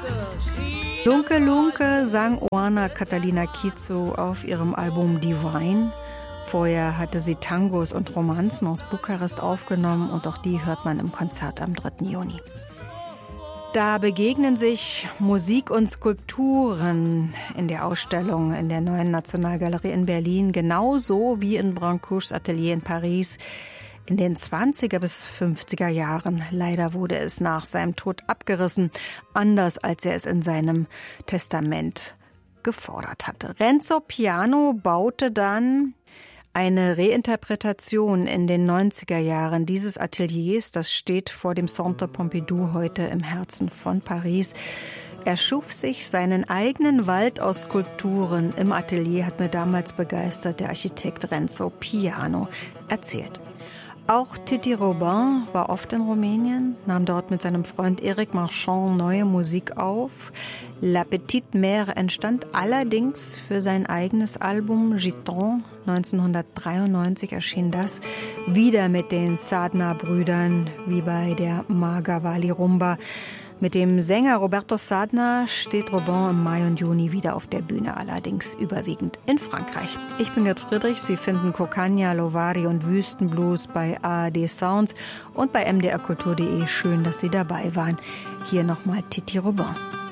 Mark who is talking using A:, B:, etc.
A: Lunke Lunke sang Oana Catalina Chizo auf ihrem Album Divine. Vorher hatte sie Tangos und Romanzen aus Bukarest aufgenommen und auch die hört man im Konzert am 3. Juni. Da begegnen sich Musik und Skulpturen in der Ausstellung in der Neuen Nationalgalerie in Berlin, genauso wie in Brancuses Atelier in Paris in den 20er bis 50er Jahren. Leider wurde es nach seinem Tod abgerissen, anders als er es in seinem Testament gefordert hatte. Renzo Piano baute dann eine Reinterpretation in den 90er Jahren dieses Ateliers. Das steht vor dem Centre Pompidou heute im Herzen von Paris. Er schuf sich seinen eigenen Wald aus Skulpturen im Atelier, hat mir damals begeistert der Architekt Renzo Piano erzählt. Auch Titi Robin war oft in Rumänien, nahm dort mit seinem Freund Eric Marchand neue Musik auf. La Petite Mère entstand allerdings für sein eigenes Album Giton. 1993 erschien das, wieder mit den Sadna-Brüdern, wie bei der Magavali Rumba. Mit dem Sänger Roberto Sadna steht Robin im Mai und Juni wieder auf der Bühne, allerdings überwiegend in Frankreich. Ich bin Gerd Friedrich, Sie finden Cocagna, Lovari und Wüstenblues bei ARD Sounds und bei mdrkultur.de. Schön, dass Sie dabei waren. Hier nochmal Titi Robin.